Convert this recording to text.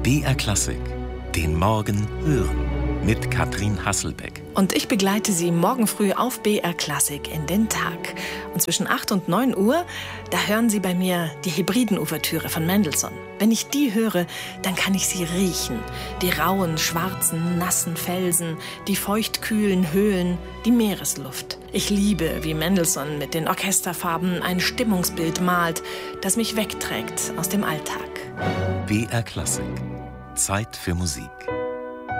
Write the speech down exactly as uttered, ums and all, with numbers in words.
B R Klassik, den Morgen hören mit Katrin Hasselbeck. Und ich begleite Sie morgen früh auf B R Klassik in den Tag. Und zwischen acht und neun Uhr, da hören Sie bei mir die Hebriden-Ouvertüre von Mendelssohn. Wenn ich die höre, dann kann ich sie riechen. Die rauen, schwarzen, nassen Felsen, die feuchtkühlen Höhlen, die Meeresluft. Ich liebe, wie Mendelssohn mit den Orchesterfarben ein Stimmungsbild malt, das mich wegträgt aus dem Alltag. B R Klassik. Zeit für Musik.